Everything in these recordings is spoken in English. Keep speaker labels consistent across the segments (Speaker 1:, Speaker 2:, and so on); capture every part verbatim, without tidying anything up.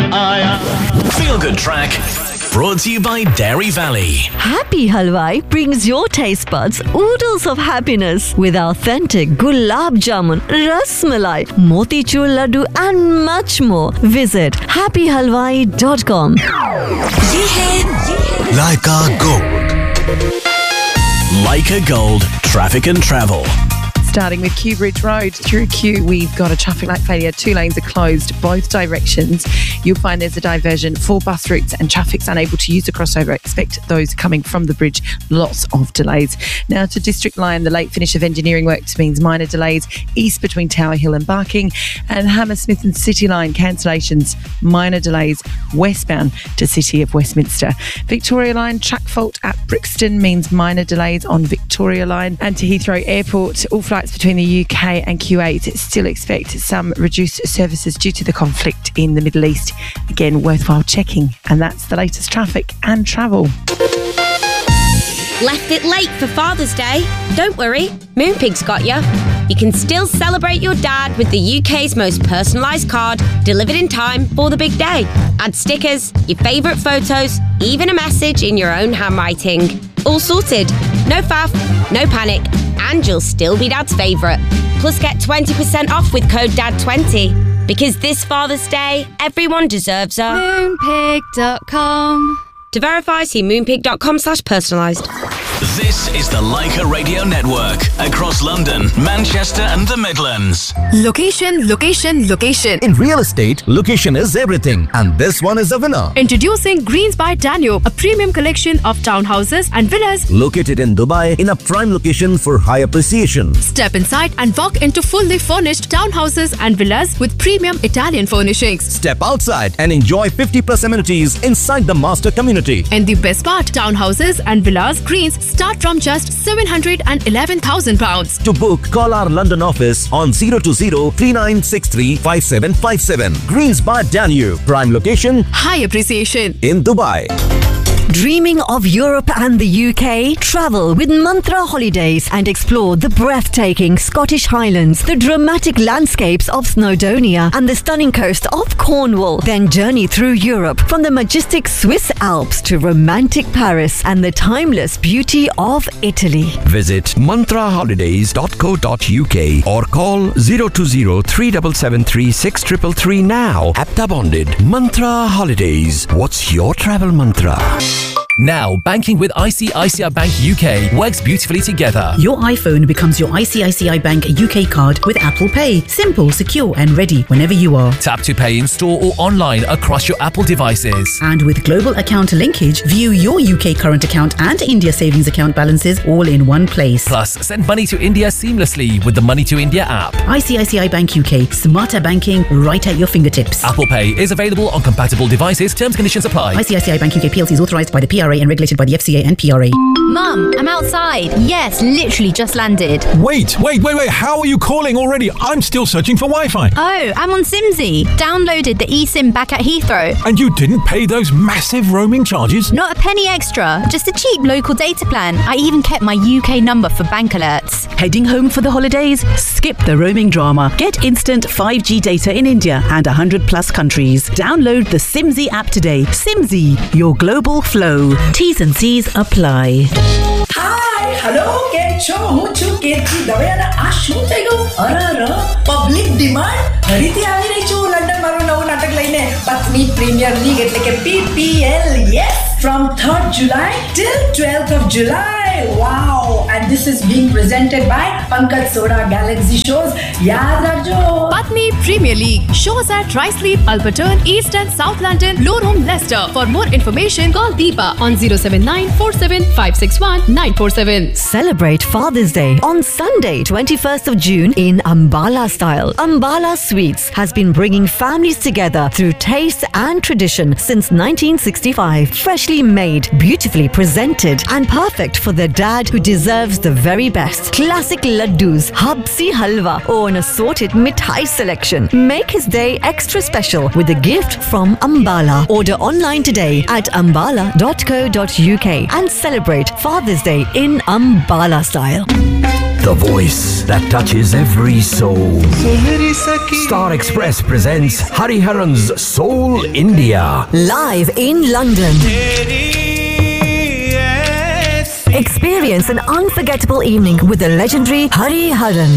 Speaker 1: आया.
Speaker 2: Feel Good Track, brought to you by Dairy Valley.
Speaker 3: Happy Halwai brings your taste buds oodles of happiness with authentic gulab jamun, ras malai, motichur laddu and much more. Visit happy halwai dot com.
Speaker 2: Ye hai
Speaker 4: Leica Gold.
Speaker 2: Leica Gold Traffic and Travel.
Speaker 5: Starting with Kew Bridge Road. Through Kew, we've got a traffic light failure. Two lanes are closed, both directions. You'll find there's a diversion for bus routes and traffic's unable to use the crossover. Expect those coming from the bridge. Lots of delays. Now to District Line, the late finish of engineering works means minor delays east between Tower Hill and Barking, and Hammersmith and City Line cancellations, minor delays westbound to City of Westminster. Victoria Line track fault at Brixton means minor delays on Victoria Line, and to Heathrow Airport, all flights between the U K and Q eight still expect some reduced services due to the conflict in the Middle East. Again, worthwhile checking. And that's the latest traffic and travel.
Speaker 6: Left it late for Father's Day? Don't worry, Moonpig's got you. You can still celebrate your dad with the U K's most personalised card, delivered in time for the big day. Add stickers, your favourite photos, even a message in your own handwriting. All sorted. No faff, no panic, and you'll still be Dad's favourite. Plus get twenty percent off with code D A D twenty. Because this Father's Day, everyone deserves a
Speaker 7: Moonpig dot com.
Speaker 6: To verify, see moonpig dot com slash personalised.
Speaker 2: This is the Leica Radio Network across London, Manchester and the Midlands.
Speaker 7: Location, location, location.
Speaker 4: In real estate, location is everything, and this one is a winner.
Speaker 7: Introducing Greens by Danube, a premium collection of townhouses and villas
Speaker 4: Located in Dubai in a prime location for high appreciation.
Speaker 7: Step inside and walk into fully furnished townhouses and villas with premium Italian furnishings.
Speaker 4: Step outside and enjoy fifty plus amenities inside the master community.
Speaker 7: And the best part, townhouses and villas Greens start from just seven hundred eleven thousand pounds.
Speaker 4: To book, call our London office on zero two zero, three nine six three, five seven five seven. Greens by Danube, prime location,
Speaker 7: High appreciation.
Speaker 4: in Dubai.
Speaker 3: Dreaming of Europe and the U K? Travel with Mantra Holidays and explore the breathtaking Scottish Highlands, the dramatic landscapes of Snowdonia and the stunning coast of Cornwall. Then journey through Europe from the majestic Swiss Alps to romantic Paris and the timeless beauty of Italy.
Speaker 8: Visit mantra holidays dot co dot uk or call zero two zero, three seven seven three, six three three now. Apta bonded. Mantra Holidays. What's your travel mantra?
Speaker 9: Now, banking with I C I C I Bank U K works beautifully together.
Speaker 10: Your iPhone becomes your I C I C I Bank U K card with Apple Pay. Simple, secure and ready whenever you are.
Speaker 9: Tap to pay in store or online across your Apple devices.
Speaker 10: And with global account linkage, view your U K current account and India savings account balances all in one place.
Speaker 9: Plus, send money to India seamlessly with the Money to India app.
Speaker 10: I C I C I Bank U K. Smarter banking right at your fingertips.
Speaker 9: Apple Pay is available on compatible devices. Terms and conditions apply.
Speaker 10: I C I C I Bank U K P L C is authorised by the P R A and regulated by the F C A and P R A.
Speaker 7: Mum, I'm outside. Yes, literally just landed.
Speaker 11: Wait, wait, wait, wait. How are you calling already? I'm still searching for Wi-Fi.
Speaker 7: Oh, I'm on Simsy. Downloaded the eSIM back at Heathrow.
Speaker 11: And you didn't pay those massive roaming charges?
Speaker 7: Not a penny extra. Just a cheap local data plan. I even kept my U K number for bank alerts.
Speaker 10: Heading home for the holidays? Skip the roaming drama. Get instant five G data in India and one hundred plus countries. Download the Simsy app today. Simsy, your global flow. T's and C's apply.
Speaker 12: Hi, hello, કેમ છો? હું છું કેતકી દવે અને આ શું થઈ ગયું? અરર, public demand ફરીથી આવી રહી છું લંડન મારું નવું નાટક લઈને પત્ની પ્રીમિયર લીગ એટલે કે P P L. Yes, from third July till twelfth of July. Wow, and this is being presented by Pankaj Soda Galaxy Shows. याद रखो.
Speaker 7: Patni Premier League. Shows at Ruislip, Alberton, East and South London, Lorem, Leicester. For more information, call Deepa on zero seven nine four seven five six one nine four seven.
Speaker 3: Celebrate Father's Day on Sunday, twenty-first of June in Ambala style. Ambala Sweets has been bringing families together through taste and tradition since nineteen sixty-five. Freshly made, beautifully presented and perfect for the dad who deserves the very best. Classic laddus, habsi halwa or an assorted mithai selection. Make his day extra special with a gift from Ambala. Order online today at ambala dot co dot uk and celebrate Father's Day in Ambala style.
Speaker 8: the voice that touches every soul. Star Express presents Hariharan's Soul India.
Speaker 3: Live in London. Experience an unforgettable evening with the legendary Hariharan.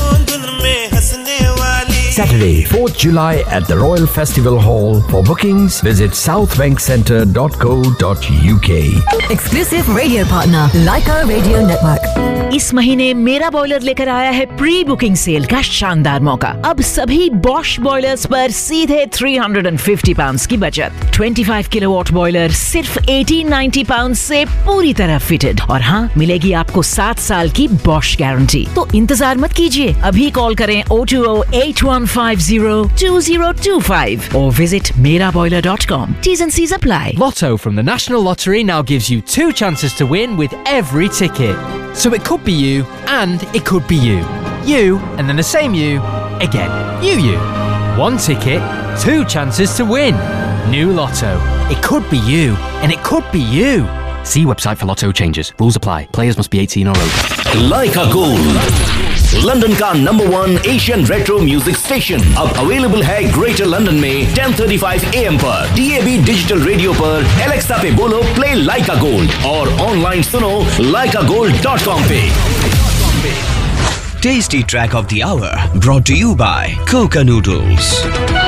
Speaker 8: Saturday, fourth July at the Royal Festival Hall. For bookings, visit south bank centre dot co dot u k.
Speaker 3: Exclusive radio partner, Leica Radio Network.
Speaker 10: इस महीने मेरा boiler लेकर आया है pre booking cell का शानदार मौका। अब सभी बॉश बॉयलर्स पर सीधे तीन सौ पचास पाउंड्स की बचत। पच्चीस किलोवाट बॉयलर सिर्फ अठारह सौ नब्बे पाउंड्स से पूरी तरह फिटेड। और हाँ, मिलेगी आपको सात साल की बॉश गारंटी। तो इंतजार मत कीजिए, अभी कॉल करें O two O eight one five zero to zero to five or visit mera boiler dot com. T's and C's apply.
Speaker 9: Lotto from the National Lottery now gives you two chances to win with every ticket. So it could be you, and it could be you. You, and then the same you, again. You, you. One ticket, two chances to win. New Lotto. It could be you, and it could be you. See website for Lotto changes. Rules apply. Players must be eighteen or older.
Speaker 4: Leica Gold, London का number one Asian retro music station, अब available है greater London में ten thirty five A M पर, D A B digital radio पर, Alexa पे बोलो play लाइका gold और online सुनो लाइका गोल्ड डॉट कॉम पे।
Speaker 2: Tasty track of the hour brought to you by Coca Noodles.